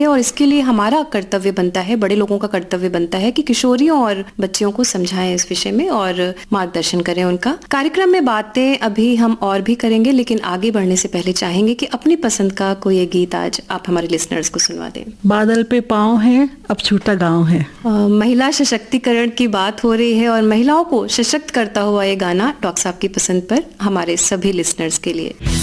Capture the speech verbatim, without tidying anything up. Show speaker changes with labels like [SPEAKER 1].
[SPEAKER 1] और इसके लिए हमारा कर्तव्य बनता है, बड़े लोगों का कर्तव्य बनता है कि किशोरियों और बच्चियों को समझाएं इस विषय में और मार्गदर्शन करें उनका। कार्यक्रम में बातें अभी हम और भी करेंगे, लेकिन आगे बढ़ने से पहले चाहेंगे कि अपनी पसंद का कोई एक गीत आज आप हमारे लिसनर्स को सुनवा दें।
[SPEAKER 2] बादल पे पाँव है, अब छूटा गाँव है।
[SPEAKER 1] महिला सशक्तिकरण की बात हो रही है और महिलाओं को सशक्त करता हुआ ये गाना डॉक्टर साहब की पसंद पर हमारे सभी लिसनर्स के लिए।